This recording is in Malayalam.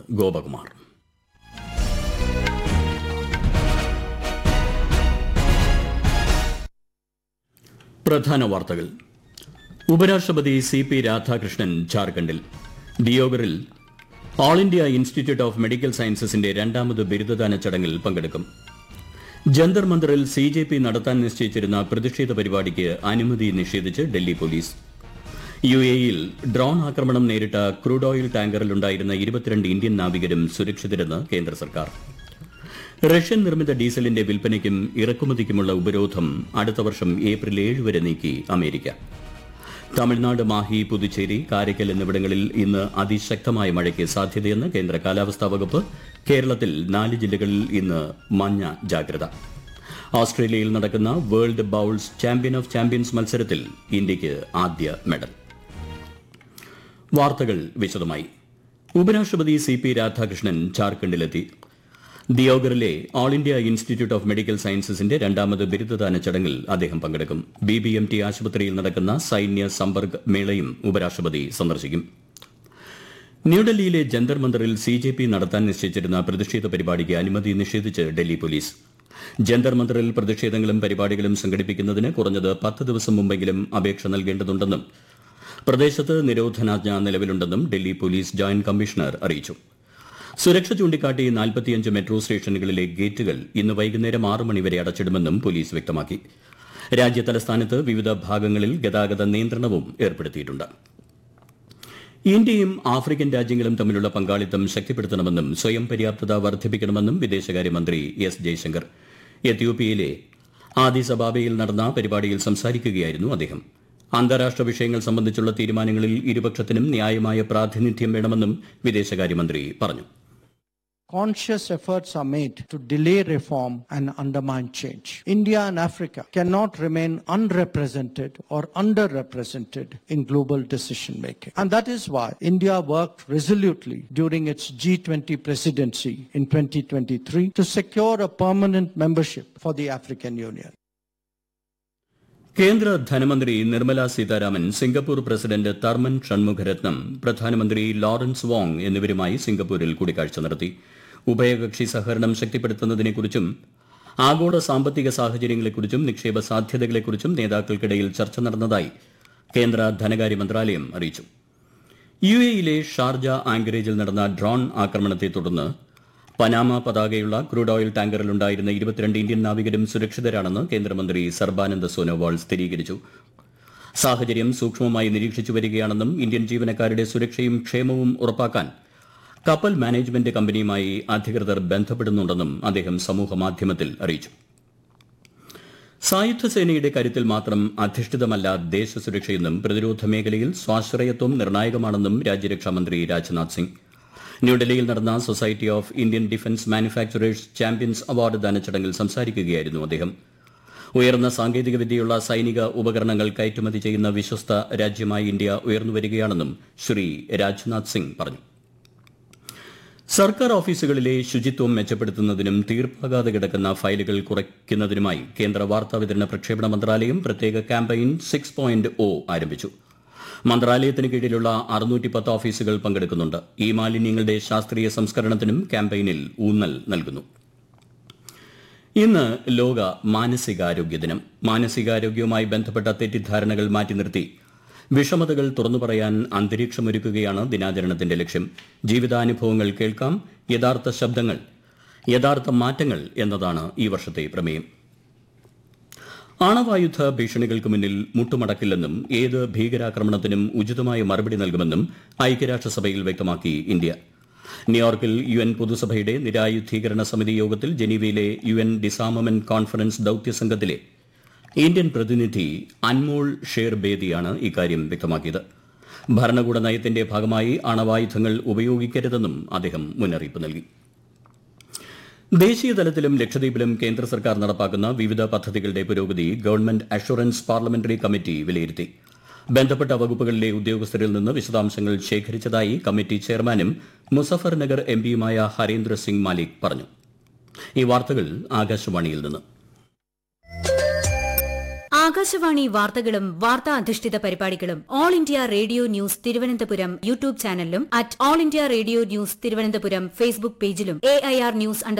ഗോപകുമാർ. പ്രധാന വാർത്തകൾ. ഉപരാഷ്ട്രപതി CP രാധാകൃഷ്ണൻ ജാർഖണ്ഡിൽ ദിയോഗറിൽ all India institute of medical സയൻസസിന്റെ രണ്ടാമത് ബിരുദദാന ചടങ്ങിൽ പങ്കെടുക്കും. ജന്തർ മന്ദറിൽ CJP നടത്താൻ നിശ്ചയിച്ചിരുന്ന പ്രതിഷേധ പരിപാടിക്ക് അനുമതി നിഷേധിച്ച് ഡൽഹി പോലീസ്. UAEയിൽ ഡ്രോൺ ആക്രമണം നേരിട്ട ക്രൂഡ് ഓയിൽ ടാങ്കറിലുണ്ടായിരുന്ന 22 ഇന്ത്യൻ നാവികരും സുരക്ഷിതരെന്ന് കേന്ദ്ര സർക്കാർ. റഷ്യൻ നിർമ്മിത ഡീസലിന്റെ വിൽപ്പനയ്ക്കും ഇറക്കുമതിക്കുമുള്ള ഉപരോധം അടുത്ത വർഷം ഏപ്രിൽ 7 വരെ നീക്കി അമേരിക്ക. തമിഴ്നാട്, മാഹി, പുതുച്ചേരി, കാരയ്ക്കൽ എന്നിവിടങ്ങളിൽ ഇന്ന് അതിശക്തമായ മഴയ്ക്ക് സാധ്യതയെന്ന് കേന്ദ്ര കാലാവസ്ഥാ വകുപ്പ്. കേരളത്തിൽ 4 ജില്ലകളിൽ ഇന്ന് മഞ്ഞ ജാഗ്രത. ഓസ്ട്രേലിയയിൽ നടക്കുന്ന world bowls champion of champions മത്സരത്തിൽ ഇന്ത്യയ്ക്ക് ആദ്യ മെഡൽ. വാർത്തകൾ വിശദമായി. ഉപരാഷ്ട്രപതി CP Radhakrishnan ജാർഖണ്ഡിലെത്തി. ദിയോഗറിലെ all India institute of medical സയൻസസിന്റെ രണ്ടാമത് ബിരുദദാന ചടങ്ങിൽ അദ്ദേഹം പങ്കെടുക്കും. BBMT ആശുപത്രിയിൽ നടക്കുന്ന സൈന്യ സമ്പർക്ക് മേളയും ഉപരാഷ്ട്രപതി സന്ദർശിക്കും. ന്യൂഡൽഹിയിലെ ജന്തർ മന്ദറിൽ CJP നടത്താൻ നിശ്ചയിച്ചിരുന്ന പ്രതിഷേധ പരിപാടിക്ക് അനുമതി നിഷേധിച്ച് ഡൽഹി പോലീസ്. ജന്തർ മന്ദറിൽ പ്രതിഷേധങ്ങളും പരിപാടികളും സംഘടിപ്പിക്കുന്നതിന് കുറഞ്ഞത് 10 ദിവസം മുമ്പെങ്കിലും അപേക്ഷ നൽകേണ്ടതുണ്ടെന്നും പ്രദേശത്ത് നിരോധനാജ്ഞ നിലവിലുണ്ടെന്നും ഡൽഹി പോലീസ് ജോയിന്റ് കമ്മീഷണർ അറിയിച്ചു. സുരക്ഷ ചൂണ്ടിക്കാട്ടി 45 മെട്രോ സ്റ്റേഷനുകളിലെ ഗേറ്റുകൾ ഇന്ന് വൈകുന്നേരം 6 മണിവരെ അടച്ചിടുമെന്നും പോലീസ് വ്യക്തമാക്കി. രാജ്യതലസ്ഥാനത്ത് വിവിധ ഭാഗങ്ങളിൽ ഗതാഗത നിയന്ത്രണവും ഏർപ്പെടുത്തിയിട്ടുണ്ട്. ഇന്ത്യയും ആഫ്രിക്കൻ രാജ്യങ്ങളും തമ്മിലുള്ള പങ്കാളിത്തം ശക്തിപ്പെടുത്തണമെന്നും സ്വയം പര്യാപ്തത വർദ്ധിപ്പിക്കണമെന്നും വിദേശകാര്യമന്ത്രി S. ജയശങ്കർ എത്യോപ്യയിലെ ആദിസ് അബാബയിൽ നടന്ന പരിപാടിയിൽ സംസാരിക്കുകയായിരുന്നു അദ്ദേഹം. അന്താരാഷ്ട്ര വിഷയങ്ങൾ സംബന്ധിച്ചുള്ള തീരുമാനങ്ങളിൽ ഇരുപക്ഷത്തിനും ന്യായമായ പ്രാതിനിധ്യം വേണമെന്നും വിദേശകാര്യമന്ത്രി പറഞ്ഞു. Conscious efforts are made to delay reform and undermine change. India and Africa cannot remain unrepresented or underrepresented in global decision making. And that is why India worked resolutely during its G20 presidency in 2023 to secure a permanent membership for the African Union. കേന്ദ്ര ധനമന്ത്രി Nirmala Sitharaman Singapore president Tharman Shanmugaratnam, പ്രധാനമന്ത്രി ലോറൻസ് വോങ് എന്നിവരുമായി സിംഗപ്പൂരിൽ കൂടിക്കാഴ്ച നടത്തി. ഉഭയകക്ഷി സഹകരണം ശക്തിപ്പെടുത്തുന്നതിനെക്കുറിച്ചും ആഗോള സാമ്പത്തിക സാഹചര്യങ്ങളെക്കുറിച്ചും നിക്ഷേപ സാധ്യതകളെക്കുറിച്ചും നേതാക്കൾക്കിടയിൽ ചർച്ച നടന്നതായി കേന്ദ്ര ധനകാര്യ മന്ത്രാലയം അറിയിച്ചു. UAEയിലെ ഷാർജ ആങ്കറേജിൽ നടന്ന ഡ്രോൺ ആക്രമണത്തെ തുടർന്ന് പനാമ പതാകയുള്ള ക്രൂഡ് ഓയിൽ ടാങ്കറിലുണ്ടായിരുന്ന 22 ഇന്ത്യൻ നാവികരും സുരക്ഷിതരാണെന്ന് കേന്ദ്രമന്ത്രി സർബാനന്ദ സോനോവാൾ സ്ഥിരീകരിച്ചു. സാഹചര്യം സൂക്ഷ്മമായി നിരീക്ഷിച്ചു വരികയാണെന്നും ഇന്ത്യൻ ജീവനക്കാരുടെ സുരക്ഷയും ക്ഷേമവും ഉറപ്പാക്കാൻ കപ്പൽ മാനേജ്മെന്റ് കമ്പനിയുമായി അധികൃതർ ബന്ധപ്പെടുന്നുണ്ടെന്നും അദ്ദേഹം സമൂഹമാധ്യമത്തിൽ അറിയിച്ചു. സായുധ സേനയുടെ കരുത്തിൽ മാത്രം അധിഷ്ഠിതമല്ല ദേശസുരക്ഷയെന്നും പ്രതിരോധ മേഖലയിൽ സ്വാശ്രയത്വം നിർണായകമാണെന്നും രാജ്യരക്ഷാമന്ത്രി രാജ്നാഥ് സിംഗ്. ന്യൂഡൽഹിയിൽ നടന്ന society of Indian defence manufacturers champions award ദാന ചടങ്ങിൽ സംസാരിക്കുകയായിരുന്നു അദ്ദേഹം. ഉയർന്ന സാങ്കേതികവിദ്യയുള്ള സൈനിക ഉപകരണങ്ങൾ കയറ്റുമതി ചെയ്യുന്ന വിശ്വസ്ത രാജ്യമായി ഇന്ത്യ ഉയർന്നുവരികയാണെന്നും ശ്രീ രാജ്നാഥ് സിംഗ് പറഞ്ഞു. സർക്കാർ ഓഫീസുകളിലെ ശുചിത്വം മെച്ചപ്പെടുത്തുന്നതിനും തീർപ്പാകാതെ കിടക്കുന്ന ഫയലുകൾ കുറയ്ക്കുന്നതിനുമായി കേന്ദ്ര വാർത്താവിതരണ പ്രക്ഷേപണ മന്ത്രാലയം പ്രത്യേക ക്യാമ്പയിൻ 6.0 ആരംഭിച്ചു. മന്ത്രാലയത്തിന് കീഴിലുള്ള 610 ഓഫീസുകൾ പങ്കെടുക്കുന്നുണ്ട്. ഈ മാലിന്യങ്ങളുടെ ശാസ്ത്രീയ സംസ്കരണത്തിനും ക്യാമ്പയിനിൽ ഊന്നൽ നൽകുന്നു. ഇന്ന് ലോക മാനസികാരോഗ്യ ദിനം. മാനസികാരോഗ്യവുമായി ബന്ധപ്പെട്ട തെറ്റിദ്ധാരണകൾ മാറ്റി നിർത്തി വിഷമതകൾ തുറന്നു പറയാൻ അന്തരീക്ഷമൊരുക്കുകയാണ് ദിനാചരണത്തിന്റെ ലക്ഷ്യം. ജീവിതാനുഭവങ്ങൾ കേൾക്കാം, യഥാർത്ഥ ശബ്ദങ്ങൾ, യഥാർത്ഥ മാറ്റങ്ങൾ എന്നതാണ് ഈ വർഷത്തെ പ്രമേയം. ആണവായുധ ഭീഷണികൾക്ക് മുന്നിൽ മുട്ടുമടക്കില്ലെന്നും ഏത് ഭീകരാക്രമണത്തിനും ഉചിതമായ മറുപടി നൽകുമെന്നും ഐക്യരാഷ്ട്രസഭയിൽ വ്യക്തമാക്കി ഇന്ത്യ. ന്യൂയോർക്കിൽ UN പൊതുസഭയുടെ നിരായുധീകരണ സമിതി യോഗത്തിൽ ജനീവയിലെ UN ഡിസാർമമെന്റ് കോൺഫറൻസ് ദൌത്യസംഘത്തിലെ ഇന്ത്യൻ പ്രതിനിധി അൻമോൾ ഷേർ ബേദിയാണ് ഇക്കാര്യം വ്യക്തമാക്കിയത്. ഭരണകൂട നയത്തിന്റെ ഭാഗമായി അണവായുധങ്ങൾ ഉപയോഗിക്കരുതെന്നും അദ്ദേഹം മുന്നറിയിപ്പ് നൽകി. ദേശീയ തലത്തിലും ലക്ഷദ്വീപിലും കേന്ദ്ര സർക്കാർ നടപ്പാക്കുന്ന വിവിധ പദ്ധതികളുടെ പുരോഗതി ഗവൺമെന്റ് അഷുറൻസ് പാർലമെന്ററി കമ്മിറ്റി വിലയിരുത്തി. ബന്ധപ്പെട്ട വകുപ്പുകളിലെ ഉദ്യോഗസ്ഥരിൽ നിന്ന് വിശദാംശങ്ങൾ ശേഖരിച്ചതായി കമ്മിറ്റി ചെയർമാനും മുസഫർ നഗർ MPയുമായ ഹരേന്ദ്ര സിംഗ് മാലിക് പറഞ്ഞു. ഈ വാർത്തകൾ ആകാശവാണിയിൽ നിന്ന്. ആകാശവാണി വാർത്തകളും വാർത്താ അധിഷ്ഠിത പരിപാടികളും all India radio news Thiruvananthapuram YouTube ചാനലിലും @AllIndia Radio News Thiruvananthapuram Facebook പേജിലും AIR News